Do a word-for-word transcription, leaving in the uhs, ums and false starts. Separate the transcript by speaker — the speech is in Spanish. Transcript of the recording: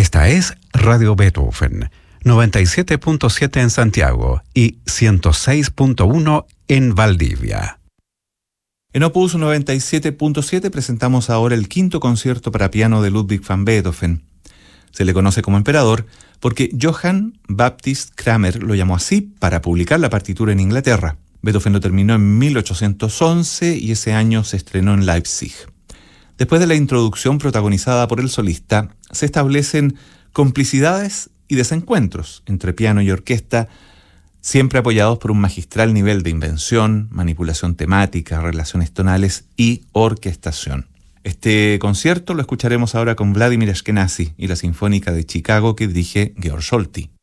Speaker 1: Esta es Radio Beethoven, noventa y siete punto siete en Santiago y ciento seis punto uno en Valdivia.
Speaker 2: En Opus noventa y siete punto siete presentamos ahora el quinto concierto para piano de Ludwig van Beethoven. Se le conoce como emperador porque Johann Baptist Cramer lo llamó así para publicar la partitura en Inglaterra. Beethoven lo terminó en mil ochocientos once y ese año se estrenó en Leipzig. Después de la introducción protagonizada por el solista, se establecen complicidades y desencuentros entre piano y orquesta, siempre apoyados por un magistral nivel de invención, manipulación temática, relaciones tonales y orquestación. Este concierto lo escucharemos ahora con Vladimir Ashkenazy y la Sinfónica de Chicago que dirige Georg Solti.